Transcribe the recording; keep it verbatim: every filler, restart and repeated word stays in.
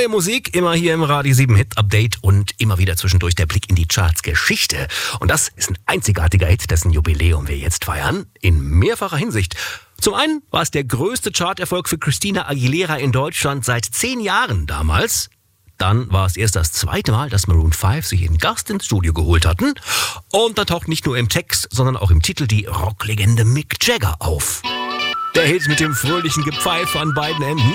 Neue Musik, immer hier im Radio sieben Hit Update und immer wieder zwischendurch der Blick in die Charts-Geschichte. Und das ist ein einzigartiger Hit, dessen Jubiläum wir jetzt feiern, in mehrfacher Hinsicht. Zum einen war es der größte Charterfolg für Christina Aguilera in Deutschland seit zehn Jahren damals. Dann war es erst das zweite Mal, dass Maroon fünf sich einen Gast ins Studio geholt hatten. Und da taucht nicht nur im Text, sondern auch im Titel die Rocklegende Mick Jagger auf. Der Hit mit dem fröhlichen Gepfeife an beiden Enden.